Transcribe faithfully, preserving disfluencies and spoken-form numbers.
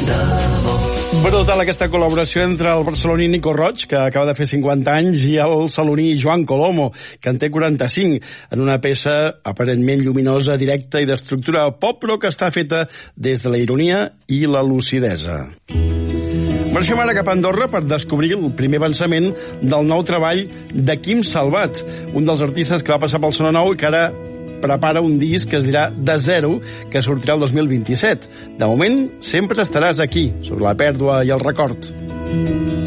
Brutal aquesta col·laboració entre el barceloní Nico Roig, que acaba de fer cinquanta anys, i el saloní Joan Colomo, que en té quaranta-cinc, en una peça aparentment lluminosa, directa i d'estructura pop, però que està feta des de la ironia i la lucidesa. Marxem ara cap a Andorra per descobrir el primer avançament del nou treball de Quim Salvat, un dels artistes que va passar pel Sona Nou i que ara prepara un disc que es dirà De Zero, que sortirà el dos mil vint-i-set. De moment, sempre estaràs aquí, sobre la pèrdua i el record.